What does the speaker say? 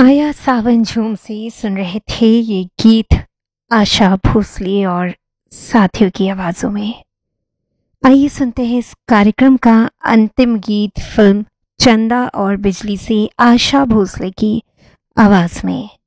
आया सावन झूम से सुन रहे थे ये गीत आशा भोसले और साथियों की आवाजों में। आइए सुनते हैं इस कार्यक्रम का अंतिम गीत फिल्म चंदा और बिजली से आशा भोसले की आवाज में।